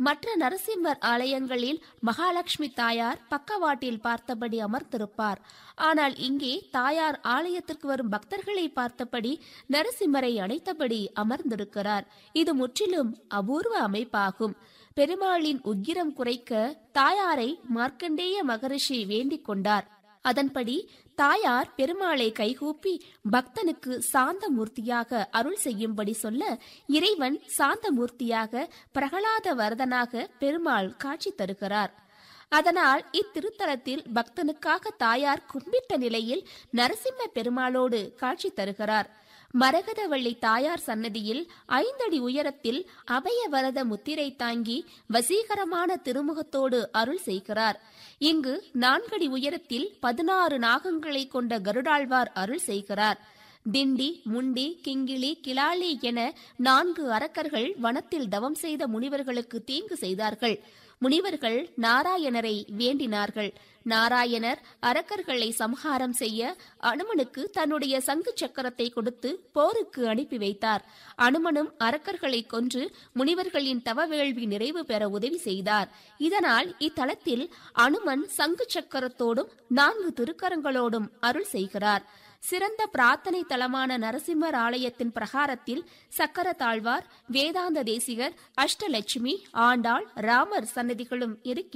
மற்ற நரசிம்மர் ஆலயங்களில் மகாலட்சுமி தாயார் பக்கவாட்டில் பார்த்தபடி அமர்ந்திருப்பார். ஆனால் இங்கே தாயார் ஆலயத்திற்கு வரும் பக்தர்களை பார்த்தபடி நரசிம்மரை அணைத்தபடி அமர்ந்திருக்கிறார். இது முற்றிலும் அபூர்வ அமைப்பாகும். பெருமாளின் உக்கிரம் குறைக்க தாயாரை மார்க்கண்டேய மகரிஷி வேண்டிக் கொண்டார். அதன்படி தாயார் பெருமாளை கைகூப்பி பக்தனுக்கு சாந்தமூர்த்தியாக அருள் செய்யும்படி சொல்ல, இறைவன் சாந்தமூர்த்தியாக பிரகலாத வரதனாக பெருமாள் காட்சி தருகிறார். அதனால் இத்திருத்தலத்தில் பக்தனுக்காக தாயார் கும்பிட்ட நிலையில் நரசிம்ம பெருமாளோடு காட்சி தருகிறார். மரகதவள்ளி தாயார் சன்னதியில் 5 அடி உயரத்தில் அபயவரத முத்திரை தாங்கி வசீகரமான திருமுகத்தோடு அருள் செய்கிறார். இங்கு 4 அடி உயரத்தில் 16 நாகங்களை கொண்ட கருடாழ்வார் அருள் செய்கிறார். திண்டி, முண்டி, கிங்கிலி, கிளாலி என 4 அரக்கர்கள் வனத்தில் தவம் செய்த முனிவர்களுக்கு தீங்கு செய்தார்கள். முனிவர்கள் நாராயணரை வேண்டினார்கள். நாராயணர் அரக்கர்களை சம்ஹாரம் செய்ய அனுமனுக்கு தன்னுடைய சங்கு சக்கரத்தை கொடுத்து போருக்கு அனுப்பி வைத்தார். அனுமனும் அரக்கர்களை கொன்று முனிவர்களின் தவவேள்வி நிறைவு பெற உதவி செய்தார். இதனால் இத்தலத்தில் அனுமன் சங்கு சக்கரத்தோடும் 4 திருக்கரங்களோடும் அருள் செய்கிறார். சிறந்த பிரார்த்தனை தலமான நரசிம்மர் ஆலயத்தின் பிரகாரத்தில் சக்கர தாழ்வார், வேதாந்த தேசிகர், அஷ்டலட்சுமி, ஆண்டாள், ராமர் சன்னதிகளும் இருக்கின்றன.